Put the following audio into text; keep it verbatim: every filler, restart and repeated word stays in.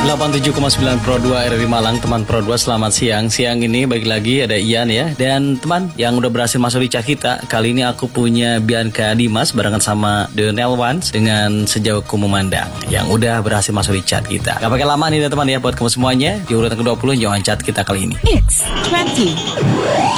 delapan puluh tujuh koma sembilan Pro dua R R I Malang, teman Pro dua, selamat siang. Siang ini bagi lagi ada Ian ya. Dan teman yang udah berhasil masuk di chat kita, kali ini aku punya Bianca Dimas barengan sama The Nail Ones dengan Sejauh Ku Memandang yang udah berhasil masuk di chat kita. Gak pakai lama nih teman ya buat kamu semuanya. Di urutan ke dua puluh jangan chat kita kali ini. It's twenty.